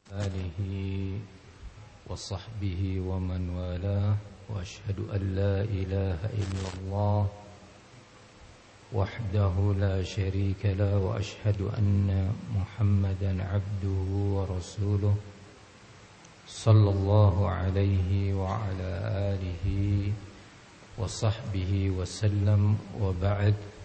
آله وصحبه ومن والاه وأشهد أن لا إله إلا الله وحده لا شريك له وأشهد أن محمدا عبده ورسوله صلى الله عليه وعلى آله وصحبه وسلم. وبعد،